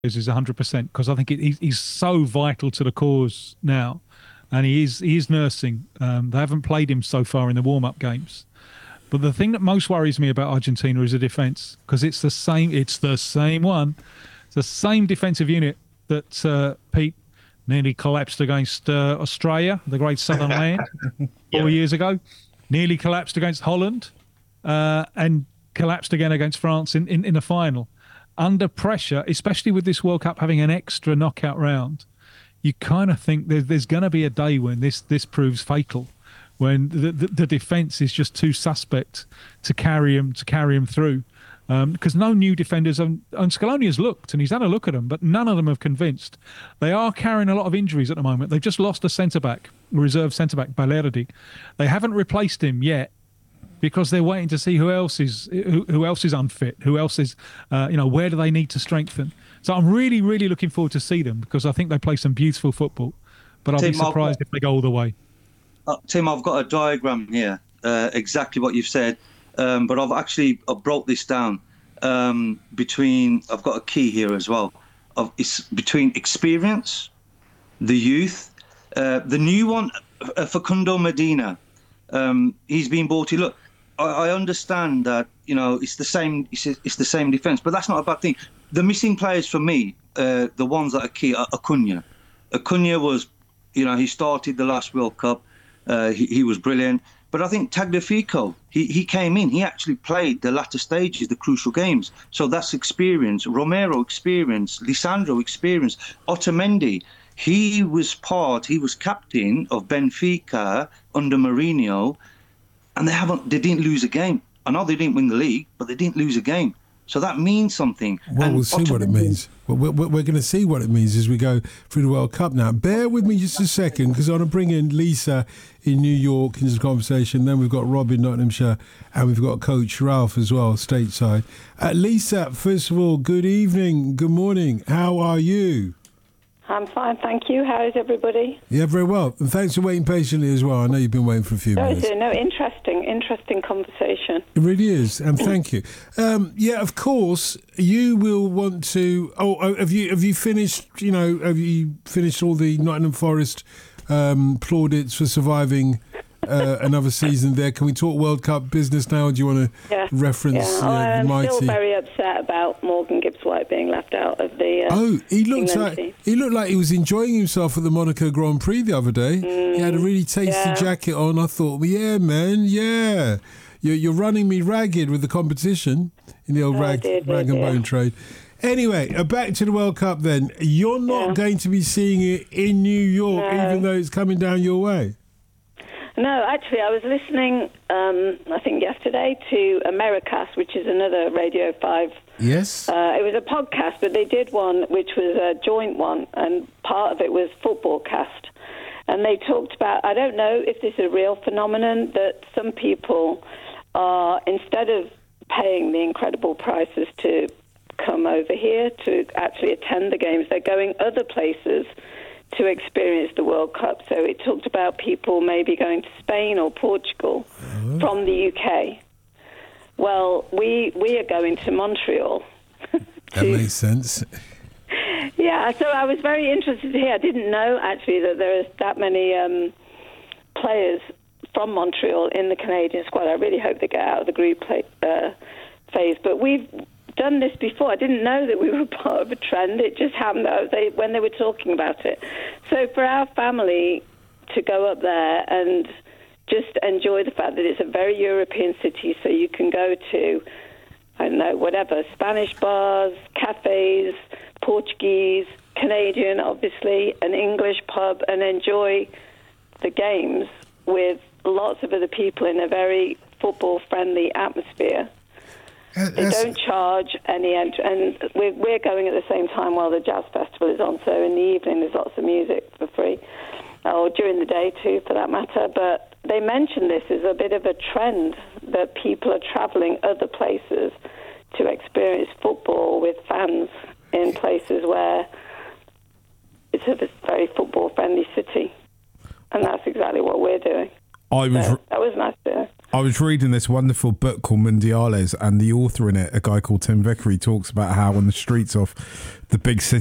is 100% because I think he's so vital to the cause now, and he is nursing. They haven't played him so far in the warm-up games, but the thing that most worries me about Argentina is the defence because it's the same. It's the same one. It's the same defensive unit that Pete nearly collapsed against Australia, the great southern land, 4 years ago. Nearly collapsed against Holland, and collapsed again against France in the final. Under pressure, especially with this World Cup having an extra knockout round, you kind of think there's going to be a day when this proves fatal, when the defence is just too suspect to carry him through. Because no new defenders, and Scaloni has looked, and he's had a look at them, but none of them have convinced. They are carrying a lot of injuries at the moment. They've just lost a centre-back, reserve centre-back, Balerdi. They haven't replaced him yet because they're waiting to see who else is unfit, who else is, where do they need to strengthen. So I'm really, really looking forward to see them because I think they play some beautiful football, but I'll be surprised if they go all the way. Tim, I've got a diagram here, exactly what you've said. But I've broke this down I've got a key here as well. It's between experience, the youth, the new one, Facundo Medina. He's been bought in. Look, I understand that it's the same. It's the same defence, but that's not a bad thing. The missing players for me, the ones that are key, are Acuna. Acuna was, he started the last World Cup. He was brilliant. But I think Tagliafico, he came in. He actually played the latter stages, the crucial games. So that's experience. Romero, experience. Lisandro, experience. Otamendi, he was captain of Benfica under Mourinho, and they didn't lose a game. I know they didn't win the league, but they didn't lose a game. So that means something. Well, we'll see what it means. We're going to see what it means as we go through the World Cup now. Bear with me just a second because I want to bring in Lisa in New York in this conversation. Then we've got Rob in Nottinghamshire and we've got Coach Ralph as well, stateside. Lisa, first of all, good evening, good morning. How are you? I'm fine, thank you. How is everybody? Yeah, very well. And thanks for waiting patiently as well. I know you've been waiting for a few minutes. No, interesting conversation. It really is, and thank you. Of course, you will want to. Have you finished? Have you finished all the Nottingham Forest plaudits for surviving another season there? Can we talk World Cup business now? Or do you want to reference the I'm mighty? still very upset about Morgan Gibbs-White being left out of the. He looked like he was enjoying himself at the Monaco Grand Prix the other day. He had a really tasty jacket on. I thought, yeah, man, yeah. You're running me ragged with the competition in the old rag and bone trade. Anyway, back to the World Cup then. You're not going to be seeing it in New York, even though it's coming down your way. No, actually, I was listening, I think yesterday, to Americast, which is another Radio 5. Yes. It was a podcast, but they did one which was a joint one, and part of it was Footballcast. And they talked about, I don't know if this is a real phenomenon, that some people are, instead of paying the incredible prices to come over here to actually attend the games, they're going other places to experience the World Cup. So it talked about people maybe going to Spain or Portugal from the UK. Well, we are going to Montreal. That makes sense. Yeah, so I was very interested to hear. I didn't know, actually, that there is that many players from Montreal in the Canadian squad. I really hope they get out of the group phase. But we've done this before. I didn't know that we were part of a trend. It just happened when they were talking about it. So for our family to go up there and just enjoy the fact that it's a very European city, so you can go to, I don't know, whatever, Spanish bars, cafes, Portuguese, Canadian, obviously, an English pub, and enjoy the games with lots of other people in a very football-friendly atmosphere. They don't charge any entry, and we're going at the same time while the jazz festival is on, so in the evening there's lots of music for free, or during the day too, for that matter. But they mention this as a bit of a trend, that people are travelling other places to experience football with fans in places where it's a very football-friendly city, and that's exactly what we're doing. That was nice to I was reading this wonderful book called Mundiales, and the author in it, a guy called Tim Vickery, talks about how on the streets of the big cities